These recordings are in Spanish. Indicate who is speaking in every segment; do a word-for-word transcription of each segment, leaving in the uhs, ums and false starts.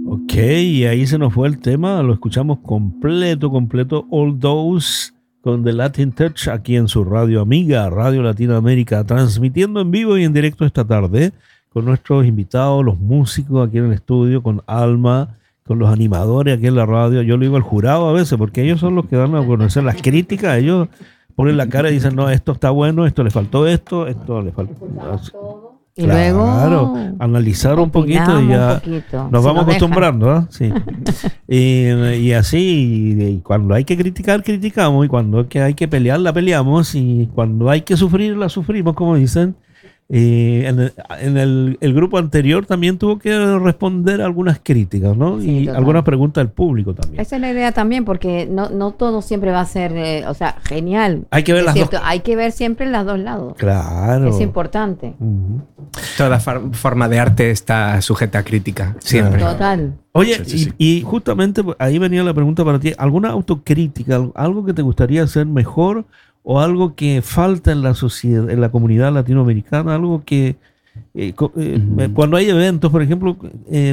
Speaker 1: Ok, y ahí se nos fue el tema, lo escuchamos completo, completo, All Those con The Latin Touch aquí en su radio amiga, Radio Latinoamérica, transmitiendo en vivo y en directo esta tarde con nuestros invitados, los músicos aquí en el estudio, con Alma, con los animadores aquí en la radio. Yo le digo al jurado a veces, porque ellos son los que dan a conocer las críticas, ellos ponen la cara y dicen, no, esto está bueno, esto le faltó esto, esto le faltó...
Speaker 2: Y
Speaker 1: claro,
Speaker 2: luego
Speaker 1: analizar un poquito y ya
Speaker 2: poquito,
Speaker 1: nos
Speaker 2: si
Speaker 1: vamos
Speaker 2: nos
Speaker 1: acostumbrando, ¿eh? Sí. y, y así, y, y cuando hay que criticar, criticamos, y cuando hay que, hay que pelear, la peleamos, y cuando hay que sufrir, la sufrimos, como dicen. Y en el, en el, el grupo anterior también tuvo que responder algunas críticas, ¿no?
Speaker 2: Sí,
Speaker 1: y
Speaker 2: total.
Speaker 1: algunas preguntas del público también.
Speaker 2: Esa es la idea también, porque no, no todo siempre va a ser, eh, o sea, genial.
Speaker 1: Hay que ver
Speaker 2: Es
Speaker 1: las
Speaker 2: cierto,
Speaker 1: dos.
Speaker 2: hay que ver siempre los dos lados.
Speaker 1: Claro.
Speaker 2: Es importante.
Speaker 1: Uh-huh.
Speaker 3: Toda for- forma de arte está sujeta a crítica, siempre.
Speaker 2: Total.
Speaker 1: Oye,
Speaker 4: Sí, sí, sí.
Speaker 1: y, y justamente ahí venía la pregunta para ti. ¿Alguna autocrítica, al- algo que te gustaría hacer mejor o algo que falta en la sociedad, en la comunidad latinoamericana? Algo que, eh, co- eh,
Speaker 4: Ujú.
Speaker 1: cuando hay eventos, por ejemplo, eh,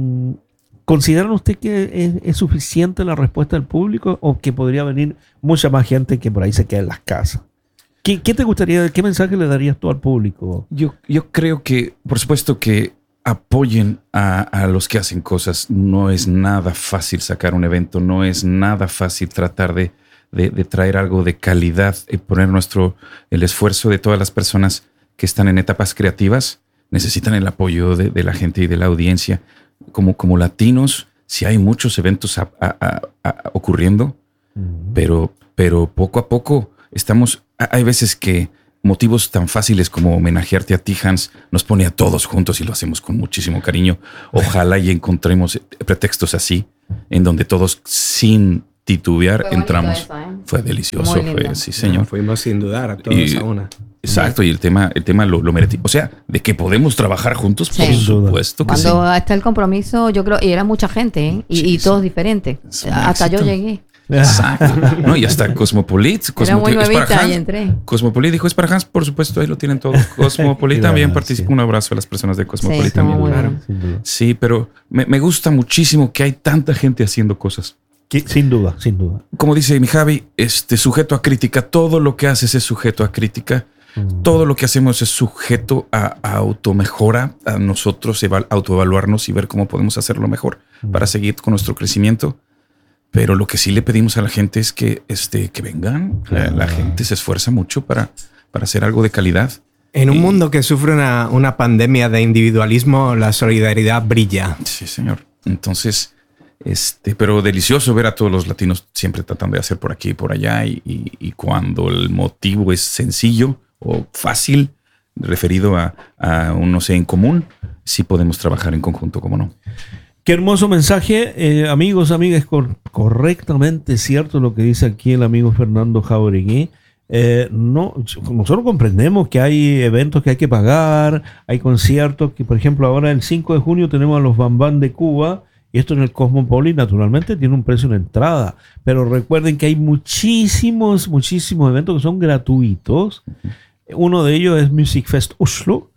Speaker 1: ¿consideran usted que es, es suficiente la respuesta del público o que podría venir mucha más gente que por ahí se queda en las casas? ¿Qué, qué te gustaría, qué mensaje le darías tú al público?
Speaker 4: Yo, yo creo que, por supuesto, que apoyen a, a los que hacen cosas. No es nada fácil sacar un evento, no es nada fácil tratar de, de, de traer algo de calidad y poner nuestro, el esfuerzo de todas las personas que están en etapas creativas. Necesitan el apoyo de, de la gente y de la audiencia. Como, como latinos, sí hay muchos eventos a- a- a- a- ocurriendo,
Speaker 1: Uh-huh.
Speaker 4: pero, pero poco a poco estamos... Hay veces que motivos tan fáciles como homenajearte a ti, Hans, nos pone a todos juntos y lo hacemos con muchísimo cariño. Ojalá y encontremos pretextos así, en donde todos sin titubear
Speaker 2: Fue bonito
Speaker 4: entramos.
Speaker 2: eso, ¿eh?
Speaker 4: Fue delicioso,
Speaker 2: Muy lindo.
Speaker 4: fue, sí señor.
Speaker 3: Fuimos sin dudar a todos
Speaker 4: Y-
Speaker 3: a una.
Speaker 4: Exacto, y el tema, el tema lo, lo merece. O sea, de que podemos trabajar juntos,
Speaker 2: Sí.
Speaker 4: por
Speaker 2: Sin
Speaker 1: duda.
Speaker 4: supuesto que
Speaker 2: Cuando
Speaker 4: sí.
Speaker 2: está el compromiso, yo creo, y era mucha gente, ¿eh? y,
Speaker 4: Sí,
Speaker 2: y
Speaker 4: sí.
Speaker 2: todos diferentes.
Speaker 4: Es un
Speaker 2: Hasta yo
Speaker 4: éxito.
Speaker 2: llegué.
Speaker 4: Exacto. No, y hasta Cosmopolit.
Speaker 2: Era muy
Speaker 4: Cosmopolit, ¿es para
Speaker 2: nuevita
Speaker 4: Hans?
Speaker 2: y entré.
Speaker 4: Cosmopolit dijo, es para Hans, por supuesto, ahí lo tienen todos. Cosmopolit
Speaker 1: Claro,
Speaker 4: también
Speaker 1: sí.
Speaker 4: participa. Un abrazo a las personas de Cosmopolit
Speaker 2: Sí,
Speaker 4: también.
Speaker 2: muy
Speaker 3: Claro.
Speaker 2: bien.
Speaker 1: Sin duda.
Speaker 4: Sí, pero me, me gusta muchísimo que hay tanta gente haciendo cosas.
Speaker 1: Que- sin duda, sin duda.
Speaker 4: Como dice mi Javi, este, sujeto a crítica. Todo lo que haces es sujeto a crítica.
Speaker 1: Mm.
Speaker 4: Todo lo que hacemos es sujeto a, a automejora, a nosotros eval- autoevaluarnos y ver cómo podemos hacerlo mejor
Speaker 1: Mm.
Speaker 4: para seguir con nuestro crecimiento. Pero lo que sí le pedimos a la gente es que, este, que vengan. La, la gente se esfuerza mucho para, para hacer algo de calidad.
Speaker 3: En un
Speaker 4: Y-
Speaker 3: mundo que sufre una, una pandemia de individualismo, la solidaridad brilla.
Speaker 4: Sí, señor. Entonces, este, pero delicioso ver a todos los latinos siempre tratando de hacer por aquí y por allá. Y, y- y cuando el motivo es sencillo o fácil, referido a, a un no sé en común, sí podemos trabajar en conjunto, ¿cómo no?
Speaker 1: Qué hermoso mensaje, eh, amigos, amigas, cor- correctamente cierto lo que dice aquí el amigo Fernando Jauregui. Eh, no, nosotros comprendemos que hay eventos que hay que pagar, hay conciertos que, por ejemplo, ahora el cinco de junio tenemos a los Bambán de Cuba, y esto en el Cosmopolis naturalmente tiene un precio de entrada, pero recuerden que hay muchísimos, muchísimos eventos que son gratuitos. Uno de ellos es Music Fest Oslo,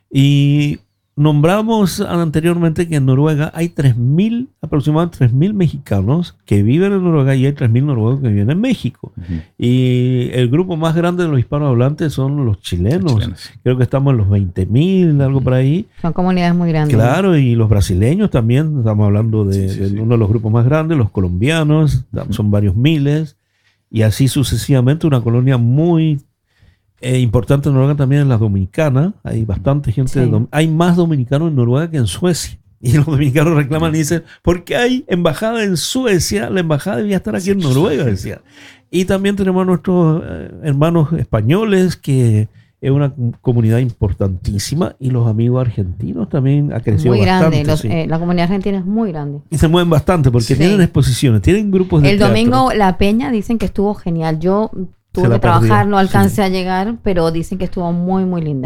Speaker 1: y nombramos anteriormente que en Noruega hay tres mil, aproximadamente tres mil mexicanos que viven en Noruega y hay tres mil noruegos que viven en México.
Speaker 4: Ujú.
Speaker 1: Y el grupo más grande de los hispanohablantes son los chilenos.
Speaker 4: Los chilenos.
Speaker 1: Creo que estamos en los veinte mil, algo por ahí.
Speaker 2: Son comunidades muy grandes.
Speaker 1: Claro, y los brasileños también, estamos hablando de,
Speaker 4: Sí, sí,
Speaker 1: de
Speaker 4: sí.
Speaker 1: uno de los grupos más grandes, los colombianos, son varios miles, y así sucesivamente, una colonia muy eh, importante en Noruega también es la dominicana, hay bastante gente,
Speaker 2: Sí.
Speaker 1: de dom- hay más dominicanos en Noruega que en Suecia, y los dominicanos reclaman y dicen, ¿por qué hay embajada en Suecia? La embajada debía estar aquí en Noruega, decía. Y también tenemos a nuestros eh, hermanos españoles, que es una com- comunidad importantísima, y los amigos argentinos también ha crecido
Speaker 2: Muy
Speaker 1: bastante.
Speaker 2: grande. Los,
Speaker 1: sí.
Speaker 2: eh, la comunidad argentina es muy grande.
Speaker 1: Y se mueven bastante porque
Speaker 2: Sí.
Speaker 1: tienen exposiciones, tienen grupos de
Speaker 2: El
Speaker 1: teatro.
Speaker 2: domingo la peña dicen que estuvo genial. Yo tuve
Speaker 1: la
Speaker 2: que trabajar,
Speaker 1: perdió,
Speaker 2: no alcancé
Speaker 1: sí.
Speaker 2: a llegar, pero dicen que estuvo muy, muy linda.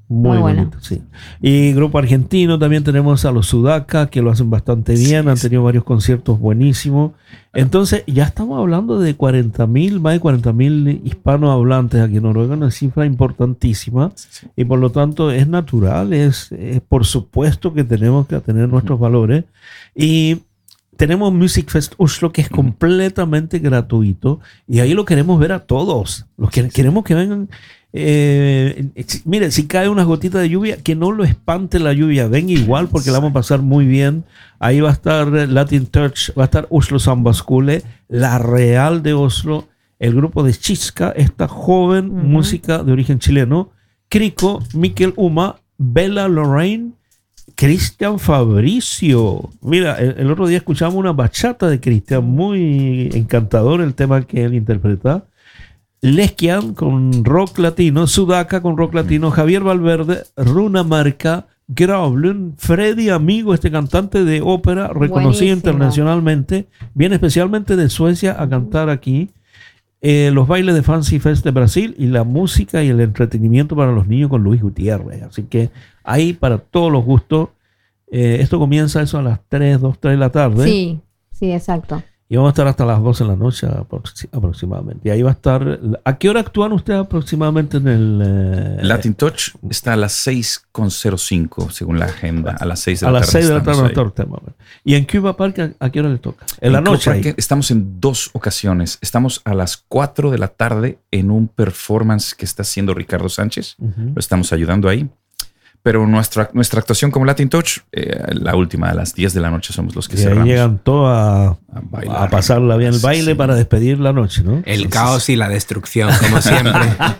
Speaker 1: Muy,
Speaker 2: Muy buena.
Speaker 1: bonito, sí. Y grupo argentino también tenemos a los Sudaca, que lo hacen bastante bien,
Speaker 4: Sí,
Speaker 1: han
Speaker 4: sí.
Speaker 1: tenido varios conciertos buenísimos. Entonces, ya estamos hablando de cuarenta mil, más de cuarenta mil hispanohablantes aquí en Noruega, una cifra importantísima.
Speaker 4: Sí, sí.
Speaker 1: Y por lo tanto es natural, es, es por supuesto que tenemos que tener nuestros valores. Y tenemos Music Fest Oslo, que es completamente gratuito, y ahí lo queremos ver a todos. Los que queremos que vengan. Eh, si- mire, si cae unas gotitas de lluvia, que no lo espante la lluvia, ven igual porque la vamos a pasar muy bien. Ahí va a estar Latin Touch, va a estar Oslo Samba Skole, la Real de Oslo, el grupo de Chiska, esta joven
Speaker 2: Ujú.
Speaker 1: música de origen chileno, Crico, Miquel Uma, Bella Lorraine, Cristian Fabricio. Mira, el, el otro día escuchamos una bachata de Cristian, muy encantador el tema que él interpreta. Leskian con rock latino, Sudaca con rock latino, Javier Valverde, Runa Marca, Gravlund, Freddy Amigo, este cantante de ópera reconocido
Speaker 2: Buenísimo.
Speaker 1: internacionalmente, viene especialmente de Suecia a cantar aquí. Eh, los bailes de Fancy Fest de Brasil y la música y el entretenimiento para los niños con Luis Gutiérrez. Así que ahí para todos los gustos. Eh, esto comienza eso a las tres, dos, tres de la tarde.
Speaker 2: Sí, sí, exacto.
Speaker 1: Y vamos a estar hasta las doce de la noche aproxi- aproximadamente. Y ahí va a estar... ¿A qué hora actúan ustedes aproximadamente en el... eh,
Speaker 4: Latin Touch está a las seis con cero cinco, según la agenda. A las seis de
Speaker 1: a
Speaker 4: la
Speaker 1: las
Speaker 4: tarde.
Speaker 1: seis de la tarde?
Speaker 4: estamos
Speaker 1: va a
Speaker 4: ahí.
Speaker 1: estar el tema. ¿Y en Cuba Park a, a qué hora le toca? En la
Speaker 4: En
Speaker 1: noche.
Speaker 4: Club
Speaker 1: ahí.
Speaker 4: Parque estamos en dos ocasiones. Estamos a las cuatro de la tarde en un performance que está haciendo Ricardo Sánchez.
Speaker 1: Ujú.
Speaker 4: Lo estamos ayudando ahí. Pero nuestra, nuestra actuación como Latin Touch, eh, la última a las diez de la noche somos los que
Speaker 1: Y ahí
Speaker 4: cerramos.
Speaker 1: llegan todos a,
Speaker 4: A bailar.
Speaker 1: a pasarla bien el baile
Speaker 4: Sí.
Speaker 1: para despedir la noche, ¿no?
Speaker 3: El caos y la destrucción, como siempre.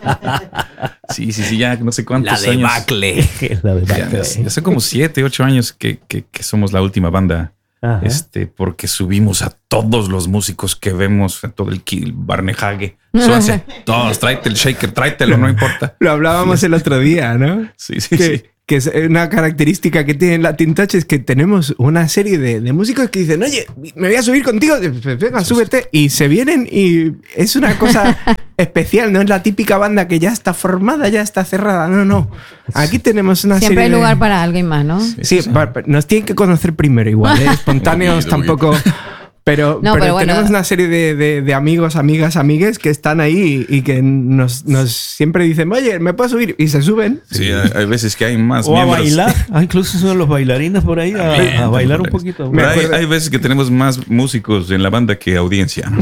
Speaker 4: Sí, sí, sí, ya no sé
Speaker 3: La
Speaker 4: cuántos años.
Speaker 3: debacle.
Speaker 1: La de
Speaker 4: Ya, ya, ya son como siete, ocho años que, que, que somos la última banda.
Speaker 1: Ajá.
Speaker 4: Este, porque subimos a todos los músicos que vemos, a todo el Kill, Barnehage, Suace, todos, tráete el shaker, tráetelo, no importa.
Speaker 3: Lo hablábamos el otro día, ¿no?
Speaker 4: Sí, sí, sí.
Speaker 3: Que, que es una característica que tiene Latin Touch es que tenemos una serie de, de músicos que dicen, oye, me voy a subir contigo, pues venga, súbete, y se vienen y es una cosa especial, no es la típica banda que ya está formada, ya está cerrada, no, no. Aquí tenemos una
Speaker 2: Siempre
Speaker 3: serie
Speaker 2: hay
Speaker 3: de-
Speaker 2: lugar para alguien más, ¿no?
Speaker 3: Sí, pa- pa- nos tienen que conocer primero igual, ¿eh? Espontáneos
Speaker 4: Uy, uy.
Speaker 3: tampoco... Pero,
Speaker 2: No,
Speaker 3: pero
Speaker 2: pero bueno.
Speaker 3: tenemos una serie de, de- de amigos, amigas, amigues que están ahí y, y que nos, nos siempre dicen, oye, ¿me puedo subir? Y se suben.
Speaker 4: Sí, hay, hay veces que hay más
Speaker 1: O a
Speaker 4: miembros.
Speaker 1: bailar. Ah, incluso son los bailarines por ahí a,
Speaker 4: También,
Speaker 1: a bailar un
Speaker 4: también.
Speaker 1: poquito.
Speaker 3: Me
Speaker 4: Pero hay,
Speaker 3: acuerdo-
Speaker 4: hay veces que tenemos más músicos en la banda que audiencia.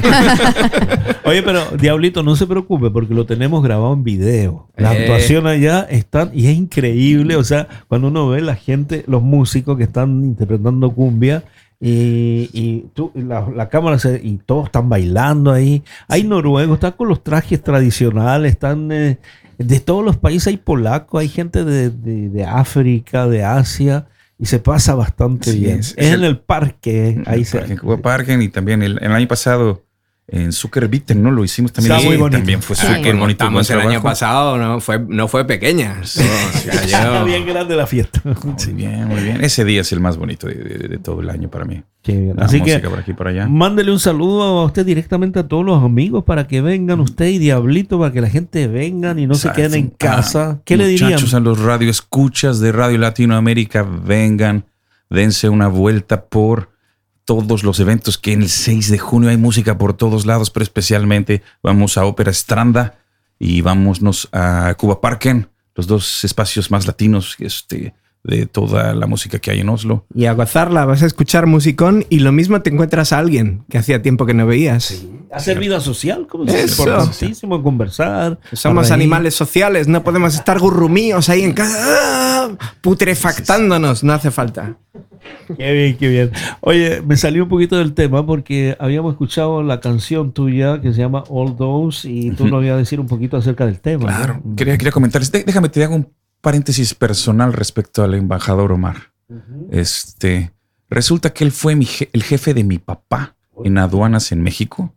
Speaker 1: Oye, pero Diablito, no se preocupe porque lo tenemos grabado en video. La
Speaker 3: Eh.
Speaker 1: actuación allá está y es increíble. O sea, cuando uno ve la gente, los músicos que están interpretando cumbia y, y tú, la, la cámara se- y todos están bailando ahí. Hay noruegos, están con los trajes tradicionales, están eh, de todos los países. Hay polacos, hay gente de, de- de África, de Asia. Y se pasa bastante
Speaker 4: Sí,
Speaker 1: bien.
Speaker 4: es-
Speaker 1: Es,
Speaker 4: es
Speaker 1: en
Speaker 4: el-
Speaker 1: el parque. Ahí se,
Speaker 4: Parken, Cuba Parken, y también el, el año pasado en Zuckerbitten, ¿no? Lo hicimos también.
Speaker 1: Está muy bonito.
Speaker 4: También fue
Speaker 2: Sí.
Speaker 4: súper bonito.
Speaker 3: Estamos
Speaker 4: buen
Speaker 3: el año
Speaker 4: trabajo.
Speaker 3: pasado, no fue, no fue pequeña. Sí,
Speaker 1: Está bien grande la fiesta.
Speaker 4: Muy bien, muy bien. Ese día es el más bonito de, de- de todo el año para mí.
Speaker 1: Qué bien.
Speaker 4: La
Speaker 1: Así
Speaker 4: música
Speaker 1: que
Speaker 4: por aquí y por allá.
Speaker 1: mándele un saludo a usted directamente a todos los amigos para que vengan usted y Diablito, para que la gente vengan y no se queden en casa. ¿Qué le dirían?
Speaker 4: Muchachos, a los radioescuchas de Radio Latinoamérica, vengan, dense una vuelta por todos los eventos que en el seis de junio hay música por todos lados, pero especialmente vamos a Ópera Stranda y vámonos a Cuba Parken, los dos espacios más latinos este, de toda la música que hay en Oslo.
Speaker 3: Y a gozarla, vas a escuchar musicón y lo mismo te encuentras a alguien que hacía tiempo que no veías.
Speaker 1: Hacer vida social, como es
Speaker 3: Eso.
Speaker 1: importantísimo, conversar.
Speaker 3: Somos
Speaker 1: reír.
Speaker 3: animales sociales, no podemos estar gurrumíos ahí en casa, ¡ah! Putrefactándonos, no hace falta.
Speaker 1: Qué bien, qué bien. Oye, me salió un poquito del tema porque habíamos escuchado la canción tuya que se llama All Those y tú nos ibas a decir un poquito acerca del tema.
Speaker 4: Claro,
Speaker 1: ¿no?
Speaker 4: quería, quería comentarles. De- déjame te hago un paréntesis personal respecto al embajador Omar. Este, resulta que él fue mi je- el jefe de mi papá en aduanas en México.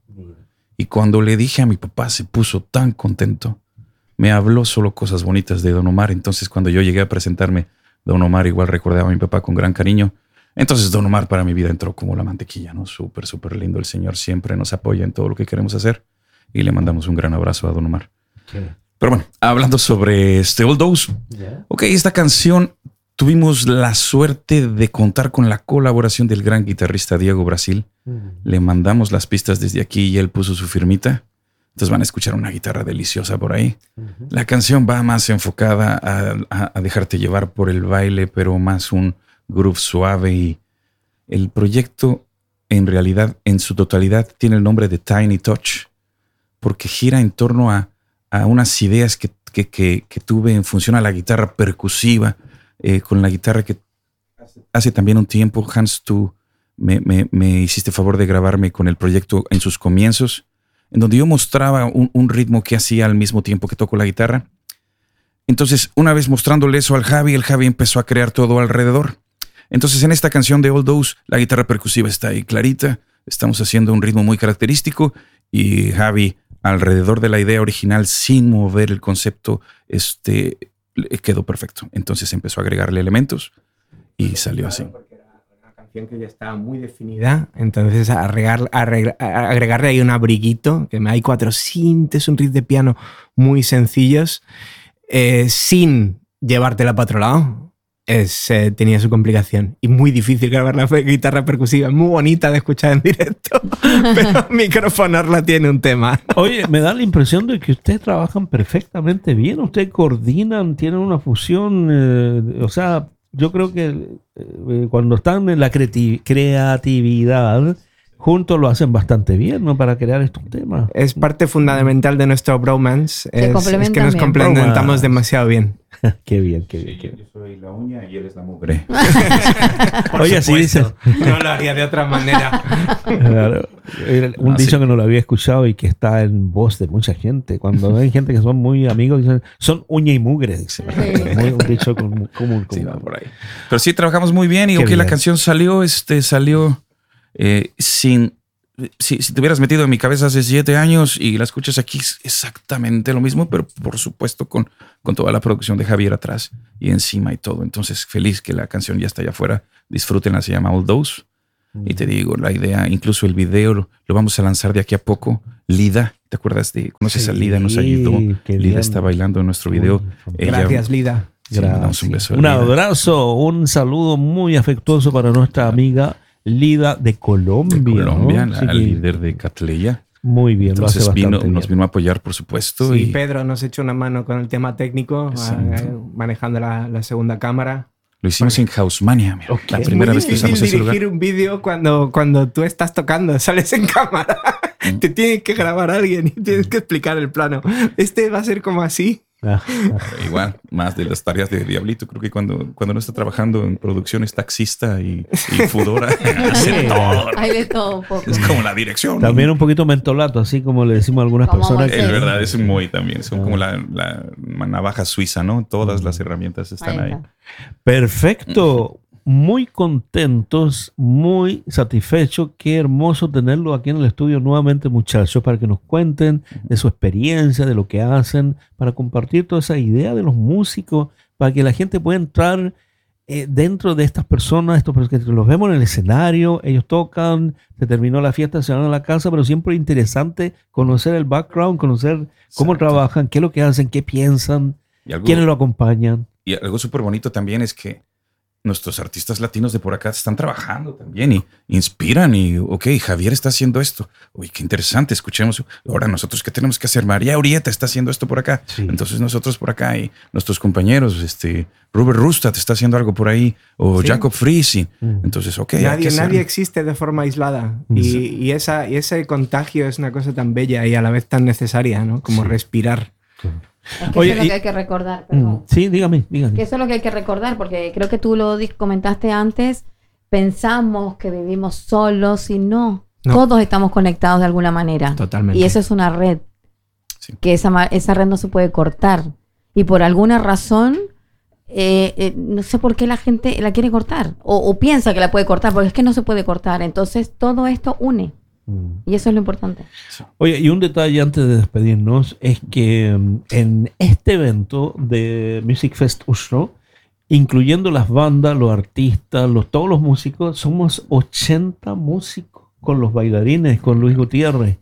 Speaker 4: Y cuando le dije a mi papá, se puso tan contento. Me habló solo cosas bonitas de Don Omar. Entonces, cuando yo llegué a presentarme, Don Omar igual recordaba a mi papá con gran cariño. Entonces, Don Omar para mi vida entró como la mantequilla, ¿no? Súper, súper lindo. El Señor siempre nos apoya en todo lo que queremos hacer. Y le mandamos un gran abrazo a Don Omar.
Speaker 1: Sí.
Speaker 4: Pero bueno, hablando sobre este Old Dose. Yeah. Ok, esta canción tuvimos la suerte de contar con la colaboración del gran guitarrista Diego Brasil. Uh-huh. Le mandamos las pistas desde aquí y él puso su firmita. Entonces van a escuchar una guitarra deliciosa por ahí. Uh-huh. La canción va más enfocada a, a, a dejarte llevar por el baile, pero más un groove suave. Y el proyecto, en realidad, en su totalidad, tiene el nombre de Tiny Touch, porque gira en torno a, a unas ideas que, que, que, que tuve en función a la guitarra percusiva, eh, con la guitarra que hace, hace también un tiempo, Hans, tú me, me, me hiciste favor de grabarme con el proyecto en sus comienzos, en donde yo mostraba un, un ritmo que hacía al mismo tiempo que toco la guitarra. Entonces, una vez mostrándole eso al Javi, el Javi empezó a crear todo alrededor. Entonces, en esta canción de Old Dose, la guitarra percusiva está ahí clarita, estamos haciendo un ritmo muy característico y Javi, alrededor de la idea original, sin mover el concepto, este, quedó perfecto. Entonces empezó a agregarle elementos y salió así.
Speaker 3: Que ya estaba muy definida, entonces agregar, agregar, agregarle ahí un abriguito, que hay cuatro sintes, un riff de piano muy sencillos, eh, sin llevártela para otro lado, es, eh, tenía su complicación. Y muy difícil grabar la guitarra percusiva, muy bonita de escuchar en directo, pero microfonarla tiene un tema.
Speaker 1: Oye, me da la impresión de que ustedes trabajan perfectamente bien, ustedes coordinan, tienen una fusión, eh, o sea... Yo creo que eh, cuando están en la creati- creatividad, juntos lo hacen bastante bien, ¿no? Para crear estos temas.
Speaker 3: Es parte fundamental de nuestro bromance. Es, es que nos complementamos bromance. demasiado bien.
Speaker 1: Qué bien, qué bien, qué bien.
Speaker 4: Yo soy la uña y él es la mugre.
Speaker 1: Oye, así dices.
Speaker 3: No lo haría de otra manera.
Speaker 1: Claro. Un ah, dicho sí. que no lo había escuchado y que está en voz de mucha gente. Cuando hay gente que son muy amigos, dicen, son uña y mugre. Dicen. Sí. Muy, un dicho común. común, común.
Speaker 4: Sí, va por ahí. Pero sí, trabajamos muy bien y aunque okay, la canción salió, este, salió eh, sin... Si, si te hubieras metido en mi cabeza hace siete años y la escuchas aquí, es exactamente lo mismo, pero por supuesto con, con toda la producción de Javier atrás y encima y todo. Entonces, feliz que la canción ya está allá afuera. Disfrútenla, se llama Old Dose. Mm. Y te digo, la idea, incluso el video lo, lo vamos a lanzar de aquí a poco. Lida, ¿te acuerdas de? ¿Conoces sí, a Lida? Nos ayudó. Lida bien. Está bailando en nuestro video.
Speaker 3: Ella, Gracias, Lida.
Speaker 1: Sí, Gracias. Un, beso un abrazo, un saludo muy afectuoso para nuestra amiga Lida de Colombia. De
Speaker 4: Colombia,
Speaker 1: ¿no?
Speaker 4: la,
Speaker 1: sí,
Speaker 4: el líder de Catleya.
Speaker 1: Muy bien,
Speaker 4: entonces
Speaker 1: lo hace
Speaker 4: vino,
Speaker 1: bien.
Speaker 4: nos vino a apoyar, por supuesto.
Speaker 3: Sí,
Speaker 4: y
Speaker 3: Pedro nos echó una mano con el tema técnico, eh, manejando la, la segunda cámara.
Speaker 4: Lo hicimos bueno. en Housemania, mira. Okay. La
Speaker 3: es
Speaker 4: primera vez que usamos ese lugar.
Speaker 3: dirigir un vídeo cuando, cuando tú estás tocando, sales en cámara. Mm. Te tiene que grabar alguien y tienes que explicar el plano. Este va a ser como así.
Speaker 4: Igual, más de las tareas de Diablito. Creo que cuando, cuando no está trabajando en producción es taxista y, y Fudora. Hace todo.
Speaker 2: Hay de todo un poco.
Speaker 4: Es como la dirección.
Speaker 1: También un poquito mentolato, así como le decimos a algunas personas.
Speaker 4: Es verdad, es muy también. Son como la, la navaja suiza, ¿no? Todas las herramientas están ahí. ahí.
Speaker 1: Perfecto. Muy contentos, muy satisfechos. Qué hermoso tenerlo aquí en el estudio nuevamente, muchachos, para que nos cuenten de su experiencia, de lo que hacen, para compartir toda esa idea de los músicos, para que la gente pueda entrar eh, dentro de estas personas, estos que los vemos en el escenario, ellos tocan, se terminó la fiesta, se van a la casa, pero siempre es interesante conocer el background, conocer cómo Exacto. trabajan, qué es lo que hacen, qué piensan, algo, quiénes lo acompañan.
Speaker 4: Y algo súper bonito también es que nuestros artistas latinos de por acá están trabajando también y inspiran y, ok, Javier está haciendo esto. Uy, qué interesante, escuchemos. Ahora nosotros, ¿qué tenemos que hacer? María Urieta está haciendo esto por acá. Sí. Entonces nosotros por acá y nuestros compañeros, este, Robert Rustad está haciendo algo por ahí o sí. Jacob Frisi. Mm. Entonces, ok.
Speaker 3: Nadie, nadie existe de forma aislada mm. y, y, esa, y ese contagio es una cosa tan bella y a la vez tan necesaria, ¿no? Como sí. respirar.
Speaker 2: Sí. Es que Oye, eso es lo que hay que recordar. Perdón.
Speaker 1: Sí, dígame, dígame.
Speaker 2: Que eso es lo que hay que recordar, porque creo que tú lo comentaste antes. Pensamos que vivimos solos y no. no. Todos estamos conectados de alguna manera.
Speaker 3: Totalmente.
Speaker 2: Y eso es una red. Sí. Que esa, esa red no se puede cortar. Y por alguna razón, eh, eh, no sé por qué la gente la quiere cortar. O, o piensa que la puede cortar, porque es que no se puede cortar. Entonces, todo esto une. Y eso es lo importante.
Speaker 1: Oye, y un detalle antes de despedirnos es que en este evento de Music Fest Oslo, incluyendo las bandas, los artistas, los, todos los músicos, somos ochenta músicos con los bailarines, con Luis Gutiérrez.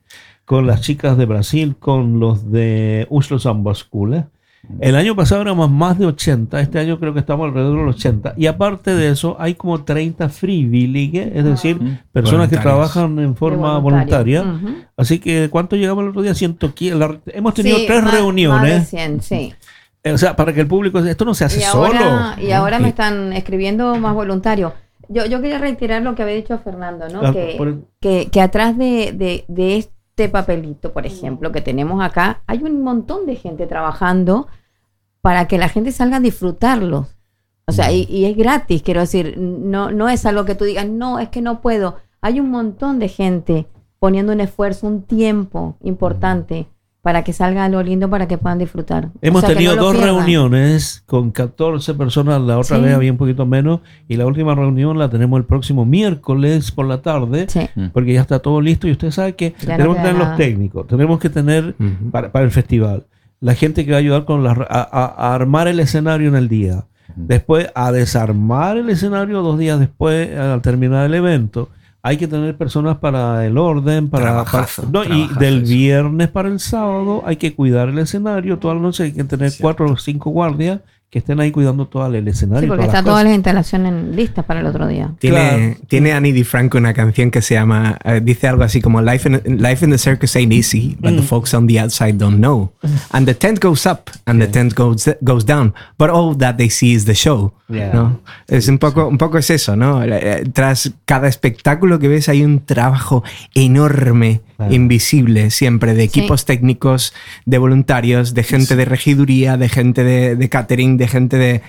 Speaker 1: con las chicas de Brasil, con los de Oslo Samba School. ¿eh? El año pasado éramos más de ochenta, este año creo que estamos alrededor de los ochenta. Y aparte de eso, hay como treinta frivillige, es decir, uh-huh. personas que trabajan en forma voluntaria. Uh-huh. Así que, ¿cuánto llegamos el otro día? ciento quince. La, hemos tenido sí, tres más, reuniones.
Speaker 2: Más de cien, sí.
Speaker 1: O sea, para que el público, esto no se hace
Speaker 2: y ahora,
Speaker 1: solo.
Speaker 2: Y ahora me están escribiendo más voluntarios. Yo, yo quería reiterar lo que había dicho Fernando, ¿no? Ah, que, por... que, que atrás de, de, de este papelito, por ejemplo, que tenemos acá, hay un montón de gente trabajando para que la gente salga a disfrutarlo. O sea, y, y es gratis, quiero decir, no, no es algo que tú digas, no, es que no puedo. Hay un montón de gente poniendo un esfuerzo, un tiempo importante para que salga algo lindo, para que puedan disfrutar.
Speaker 1: Hemos
Speaker 2: o sea,
Speaker 1: tenido
Speaker 2: no
Speaker 1: dos
Speaker 2: pierdan.
Speaker 1: reuniones con catorce personas, la otra sí. vez había un poquito menos, y la última reunión la tenemos el próximo miércoles por la tarde, sí. porque ya está todo listo, y usted sabe que ya tenemos no que tener nada. Los técnicos, tenemos que tener uh-huh. para, para el festival, la gente que va a ayudar con la, a, a, a armar el escenario en el día, uh-huh. después a desarmar el escenario dos días después, al terminar el evento. Hay que tener personas para el orden, para, para no, y del viernes para el sábado hay que cuidar el escenario. Toda la noche hay que tener Cierto. cuatro o cinco guardias que estén ahí cuidando todo el escenario.
Speaker 2: Sí, porque están todas las instalaciones listas para el otro día.
Speaker 3: Tiene,
Speaker 1: claro.
Speaker 3: tiene Annie DiFranco una canción que se llama, uh, dice algo así como Life in, life in the circus ain't easy, but mm. the folks on the outside don't know. And the tent goes up and yeah. the tent goes, goes down, but all that they see is the show. Yeah. ¿no? Es un poco, un poco es eso, ¿no? Tras cada espectáculo que ves hay un trabajo enorme, claro. invisible siempre, de equipos sí. técnicos, de voluntarios, de gente sí. de regiduría, de gente de, de catering, de gente de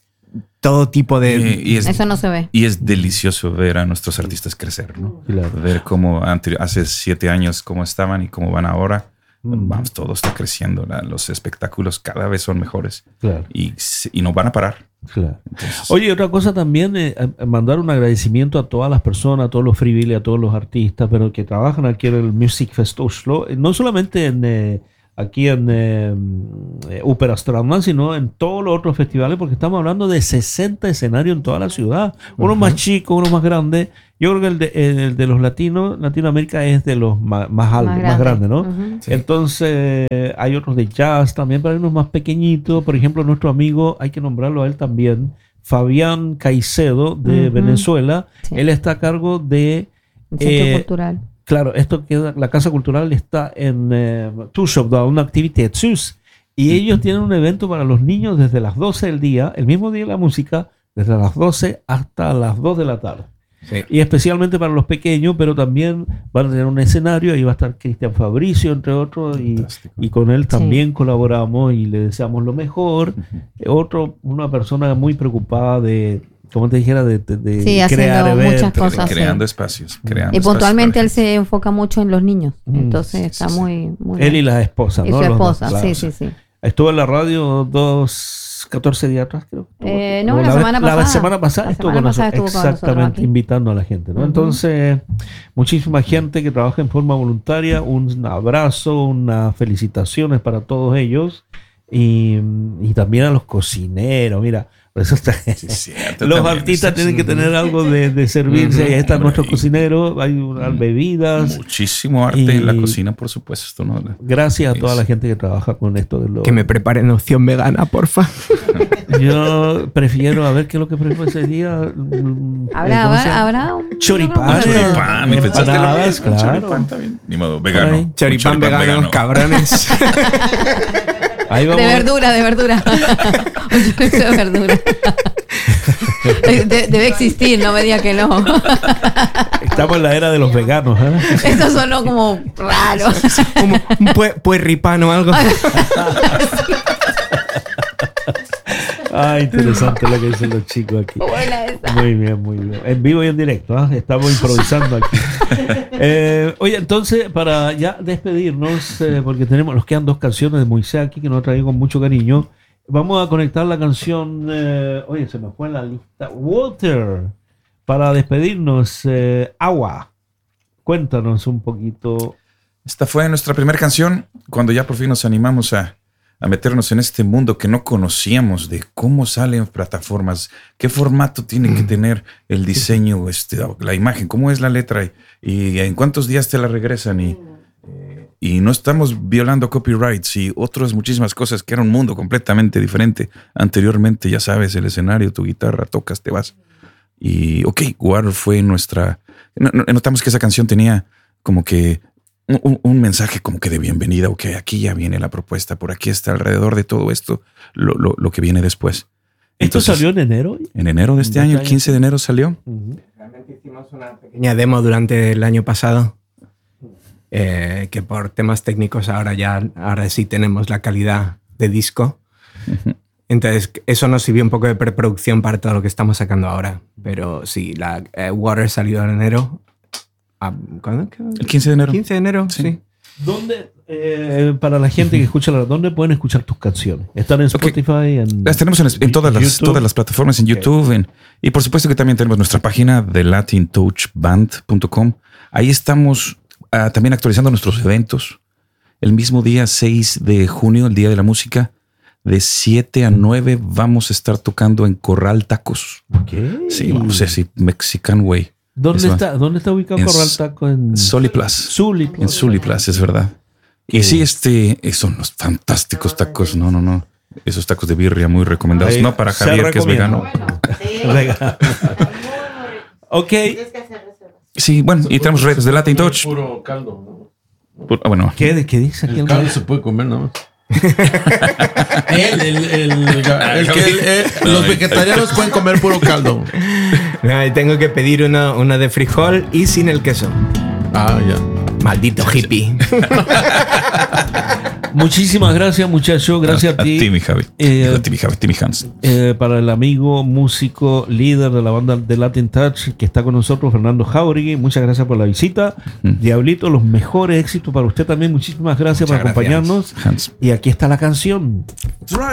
Speaker 3: todo tipo de...
Speaker 4: Y, y es,
Speaker 2: eso no se ve.
Speaker 4: Y es delicioso ver a nuestros artistas crecer, ¿no? Claro. Ver cómo antes, hace siete años cómo estaban y cómo van ahora. Mm. Vamos, todo está creciendo. La, los espectáculos cada vez son mejores. Claro. Y, y no van a parar.
Speaker 1: Claro. Entonces, oye, otra cosa también, eh, mandar un agradecimiento a todas las personas, a todos los frivilles, a todos los artistas, pero que trabajan aquí en el Music Fest Oslo, no solamente en... Eh, aquí en eh, Opera Strandman, sino en todos los otros festivales, porque estamos hablando de sesenta escenarios en toda la ciudad, unos uh-huh. más chicos, unos más grandes. Yo creo que el de, el de los latinos, Latinoamérica es de los más, más altos, más, más grandes, ¿no? Uh-huh. Sí. Entonces hay otros de jazz también, pero hay unos más pequeñitos. Por ejemplo, nuestro amigo, hay que nombrarlo a él también, Fabián Caicedo de uh-huh. Venezuela. Sí. Él está a cargo de...
Speaker 2: El Centro eh, Cultural.
Speaker 1: Claro, esto queda, la Casa Cultural está en eh, Tushopdal, una actividad sus, y uh-huh. ellos tienen un evento para los niños desde las doce del día, el mismo día de la música, desde las doce hasta las dos de la tarde. Sí. Y especialmente para los pequeños, pero también van a tener un escenario, ahí va a estar Cristian Fabricio, entre otros, y, y con él también sí. colaboramos y le deseamos lo mejor. Uh-huh. Otro, una persona muy preocupada de... como te dijera, de, de, de
Speaker 2: sí,
Speaker 1: crear eventos.
Speaker 2: Muchas cosas,
Speaker 4: creando
Speaker 2: sí.
Speaker 4: espacios. Creando
Speaker 2: y puntualmente
Speaker 4: espacios
Speaker 2: él se enfoca mucho en los niños.
Speaker 1: Mm,
Speaker 2: Entonces
Speaker 1: sí,
Speaker 2: está
Speaker 1: sí,
Speaker 2: muy, muy...
Speaker 1: Él y la esposa,
Speaker 2: y
Speaker 1: ¿no?
Speaker 2: su
Speaker 1: Los
Speaker 2: esposa,
Speaker 1: dos,
Speaker 2: sí,
Speaker 1: claro.
Speaker 2: sí, sí.
Speaker 1: Estuvo en la radio dos, catorce días atrás, creo.
Speaker 2: Eh, no, la,
Speaker 1: la
Speaker 2: semana
Speaker 1: vez,
Speaker 2: pasada.
Speaker 1: La semana pasada
Speaker 2: la
Speaker 1: estuvo
Speaker 2: semana
Speaker 1: con
Speaker 2: pasada
Speaker 1: nosotros.
Speaker 2: Estuvo
Speaker 1: Exactamente,
Speaker 2: con
Speaker 1: invitando a la gente, ¿no? Uh-huh. Entonces, muchísima gente que trabaja en forma voluntaria. Un abrazo, unas felicitaciones para todos ellos. Y, y también a los cocineros, mira. Eso está, sí, cierto, los artistas sí, tienen sí. que tener algo de, de servirse. Uh-huh. Ahí están nuestros cocineros, hay unas uh-huh. bebidas.
Speaker 4: Muchísimo arte y en la cocina, por supuesto. ¿no?
Speaker 1: Gracias a toda la gente que trabaja con esto. De lo...
Speaker 3: Que me preparen opción vegana, porfa.
Speaker 1: Yo prefiero, a ver qué es lo que prefiero ese día.
Speaker 2: ¿Habrá, habrá, habrá un
Speaker 1: choripán?
Speaker 4: Choripán, me pensaste lo mismo.
Speaker 1: Claro.
Speaker 4: Choripán también. Ni modo, vegano.
Speaker 3: Choripán, choripán vegano, vegano, cabrones.
Speaker 1: Ahí vamos.
Speaker 2: De verdura, de verdura. Un chorizo de verdura. De, debe existir, no me diga que no.
Speaker 1: Estamos en la era de los veganos, ¿eh?
Speaker 2: Esto sonó como raro.
Speaker 3: Como un pue, puerripano o algo.
Speaker 1: Ah, interesante lo que dicen los chicos aquí.
Speaker 2: Buena esa.
Speaker 1: Muy bien, muy bien. En vivo y en directo, ¿eh? Estamos improvisando aquí. Eh, oye, entonces, para ya despedirnos, eh, porque tenemos, nos quedan dos canciones de Moisés aquí que nos ha traído con mucho cariño. Vamos a conectar la canción, eh, oye, se me fue en la lista, Water, para despedirnos. Eh, Agua, cuéntanos un poquito.
Speaker 4: Esta fue nuestra primera canción, cuando ya por fin nos animamos a, a meternos en este mundo que no conocíamos, de cómo salen plataformas, qué formato tiene que tener el diseño, este, la imagen, cómo es la letra y, y en cuántos días te la regresan. Y eh, Y no estamos violando copyrights y otras muchísimas cosas que era un mundo completamente diferente. Anteriormente, ya sabes, el escenario, tu guitarra, tocas, te vas. Y ok, Water fue nuestra... Notamos que esa canción tenía como que un, un mensaje como que de bienvenida. Ok, aquí ya viene la propuesta, por aquí está alrededor de todo esto lo, lo, lo que viene después.
Speaker 1: ¿Esto Entonces, salió en enero?
Speaker 4: En enero de este año, el quince de enero salió.
Speaker 3: Uh-huh. Realmente hicimos una pequeña demo durante el año pasado, eh, que por temas técnicos ahora ya ahora sí tenemos la calidad de disco. Uh-huh. Entonces eso nos sirvió un poco de preproducción para todo lo que estamos sacando ahora. Pero sí, la eh, Water salió en enero. ¿Cuándo?
Speaker 4: El quince de enero.
Speaker 3: quince de enero, sí. sí.
Speaker 1: ¿Dónde, eh, para la gente que escucha, ¿dónde pueden escuchar tus canciones? ¿Están en Spotify? Okay. En,
Speaker 4: las tenemos en, en todas, las, todas las plataformas, en YouTube. Okay. En, y por supuesto que también tenemos nuestra página de latin touch band punto com. Ahí estamos uh, también actualizando nuestros eventos. El mismo día seis de junio, el Día de la Música, de siete a nueve vamos a estar tocando en Corral Tacos.
Speaker 1: Okay.
Speaker 4: Sí, vamos a decir Mexican Way.
Speaker 1: ¿Dónde está, ¿Dónde está ubicado en Corral Taco? En
Speaker 4: Sully Plaza.
Speaker 1: Sully Plaza.
Speaker 4: En Sully Plaza, es verdad. Y sí, este, son los fantásticos tacos. No, no, no. Esos tacos de birria muy recomendados. Ahí, no para Javier, que es vegano.
Speaker 2: Bueno, sí.
Speaker 1: Ok.
Speaker 4: Sí, bueno, y tenemos redes de Latin Touch.
Speaker 5: Puro caldo.
Speaker 4: Puro, bueno.
Speaker 1: ¿Qué, ¿Qué dice aquí?
Speaker 5: El caldo se puede comer nada más. el, el, el, el, el que el, el, los vegetarianos pueden comer puro caldo.
Speaker 3: No, tengo que pedir una, una de frijol y sin el queso.
Speaker 5: Ah, ya.
Speaker 3: Maldito hippie.
Speaker 1: Muchísimas gracias, muchacho. Gracias a,
Speaker 4: a
Speaker 1: ti.
Speaker 4: A ti, mi Javi.
Speaker 1: Eh,
Speaker 4: a ti, mi Javi. Timmy Hans.
Speaker 1: Eh, para el amigo, músico, líder de la banda de Latin Touch que está con nosotros, Fernando Jauregui. Muchas gracias por la visita. Mm. Diablito, los mejores éxitos para usted también. Muchísimas gracias Muchas por acompañarnos.
Speaker 4: Gracias,
Speaker 1: y aquí está la canción.